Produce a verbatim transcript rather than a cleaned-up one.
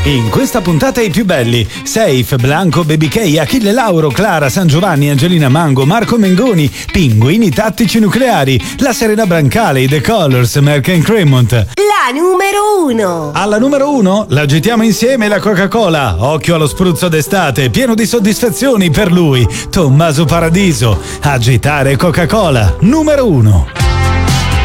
In questa puntata i più belli: Safe, Blanco, Baby K, Achille Lauro, Clara, San Giovanni, Angelina Mango, Marco Mengoni, Pinguini Tattici Nucleari, La Serena Brancale, i The Colors, Merck and Cremont. La numero uno. Alla numero uno l'agitiamo insieme la Coca-Cola. Occhio allo spruzzo d'estate, pieno di soddisfazioni per lui, Tommaso Paradiso. Agitare Coca-Cola, numero uno.